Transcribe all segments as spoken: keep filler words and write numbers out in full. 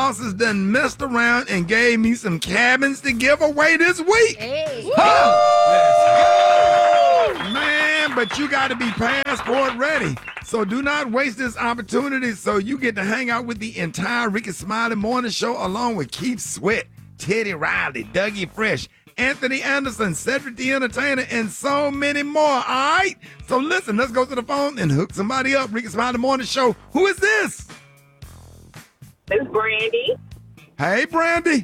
bosses done messed around and gave me some cabins to give away this week. Hey. Oh. Man, but you got to be passport ready. So do not waste this opportunity so you get to hang out with the entire Ricky Smiley Morning Show along with Keith Sweat, Teddy Riley, Dougie Fresh, Anthony Anderson, Cedric the Entertainer, and so many more, all right? So listen, let's go to the phone and hook somebody up. Ricky Smiley Morning Show. Who is this? This is Brandy. Hey, Brandy.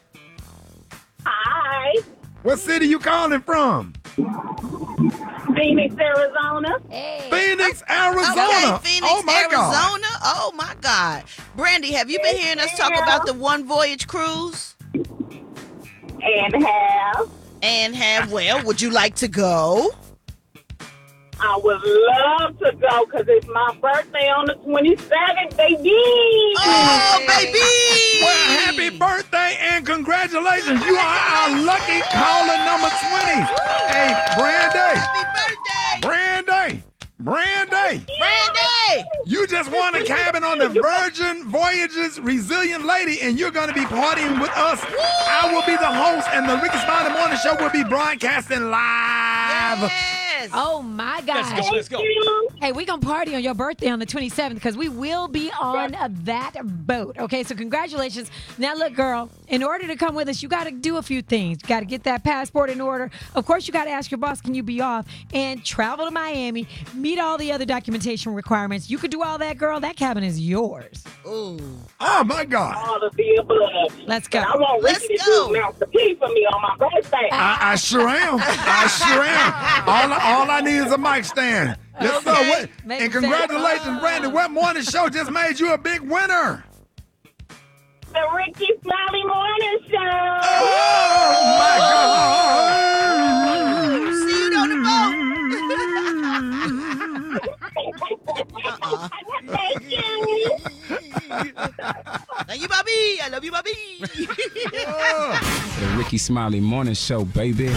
Hi. What city you calling from? Phoenix, Arizona. Hey. Phoenix, Arizona. Okay, Phoenix, oh, my Arizona. God. Oh, my God. Brandy, have you been hearing us talk about the One Voyage cruise? And have. And have, well, would you like to go? I would love to go because it's my birthday on the twenty-seventh, baby. Oh, baby. Well, happy birthday and congratulations. You are our lucky caller number twenty. Hey, Brandy. Happy birthday. Brandy. Brandy. Brandy. You just won a cabin on the Virgin Voyages Resilient Lady, and you're going to be partying with us. I will be the host, and the Ricky Smiley Morning Show will be broadcasting live. Yes. Oh, my gosh. Let's go, let's go. Hey, we're going to party on your birthday on the twenty-seventh because we will be on that boat. Okay, so congratulations. Now, look, girl, in order to come with us, you got to do a few things. You got to get that passport in order. Of course, you got to ask your boss, can you be off? And travel to Miami, meet all the other documentation requirements. You could do all that, girl. That cabin is yours. Ooh. Oh, my God. All of the above. Let's go. But I want Let's Ricky to go. do Mount P for me on my birthday. I, I sure am. I sure am. All, I- all I need is a mic stand. Yes, sir. Okay. What- Make and it sound- congratulations, Brandy. What morning show just made you a big winner? The Ricky Smiley Morning Show. Oh, my God. See you on the boat. Thank you. Thank you, Bobby. I love you, Bobby. The Ricky Smiley Morning Show, baby.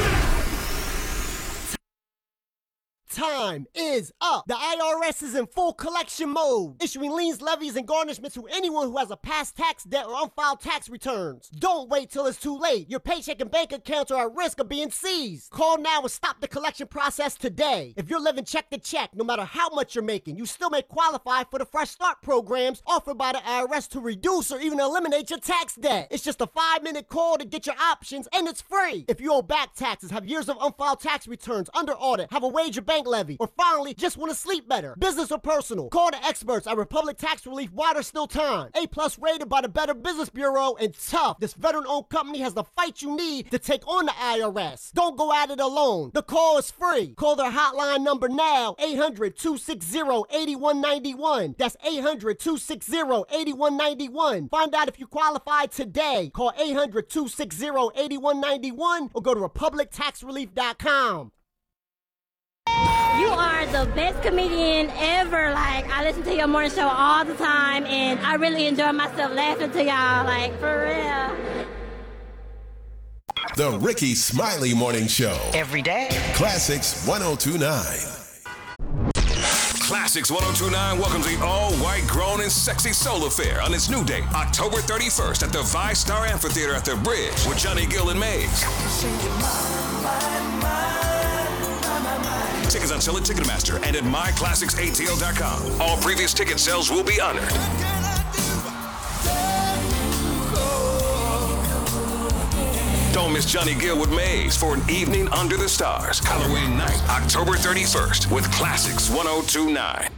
Time is up. The I R S is in full collection mode, issuing liens, levies, and garnishments to anyone who has a past tax debt or unfiled tax returns. Don't wait till it's too late. Your paycheck and bank accounts are at risk of being seized. Call now and stop the collection process today. If you're living check to check, no matter how much you're making, you still may qualify for the Fresh Start programs offered by the I R S to reduce or even eliminate your tax debt. It's just a five-minute call to get your options, and it's free. If you owe back taxes, have years of unfiled tax returns, under audit, have a wage or bank levy, or finally just want to sleep better, business or personal, call the experts at Republic Tax Relief while there's still time. A plus rated by the Better Business Bureau, and tough. This veteran-owned company has the fight you need to take on the I R S. Don't go at it alone. The call is free. Call their hotline number now, eight hundred, two six zero, eight one nine one. That's eight hundred, two six zero, eight one nine one. Find out if you qualify today. Call eight hundred, two six zero, eight one nine one or go to republic tax relief dot com. You are the best comedian ever. Like, I listen to your morning show all the time, and I really enjoy myself laughing to y'all, like, for real. The Ricky Smiley Morning Show. Every day. Classics one oh two point nine. Classics one oh two point nine welcomes the all-white, grown, and sexy soul affair on its new date, October thirty-first at the Vi-Star Amphitheater at the Bridge with Johnny Gill and Maze. Tickets on sale at Ticketmaster and at my classics a t l dot com. All previous ticket sales will be honored. Don't miss Johnny Gill with Maze for an evening under the stars. Halloween night, October thirty-first with Classics one oh two point nine.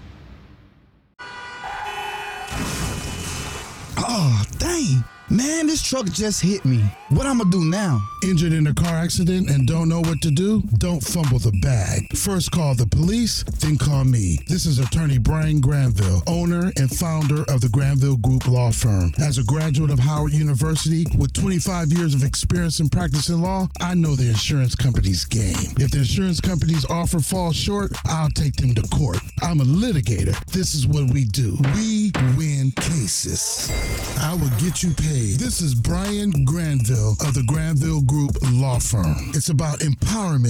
Oh, dang. Man, this truck just hit me. What I'm gonna do now? Injured in a car accident and don't know what to do? Don't fumble the bag. First call the police, then call me. This is attorney Brian Granville, owner and founder of the Granville Group Law Firm. As a graduate of Howard University with twenty-five years of experience in practicing law, I know the insurance company's game. If the insurance company's offer falls short, I'll take them to court. I'm a litigator. This is what we do. We win cases. I will get you paid. This is Brian Granville of the Granville Group Law Firm. It's about empowerment